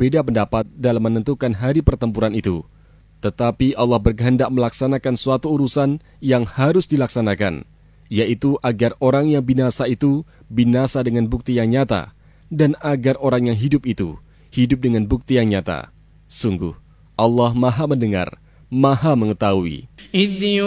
berbeda pendapat dalam menentukan hari pertempuran itu. Tetapi Allah berkehendak melaksanakan suatu urusan yang harus dilaksanakan, yaitu agar orang yang binasa itu binasa dengan bukti yang nyata, dan agar orang yang hidup itu hidup dengan bukti yang nyata. Sungguh, Allah Maha Mendengar, Maha Mengetahui.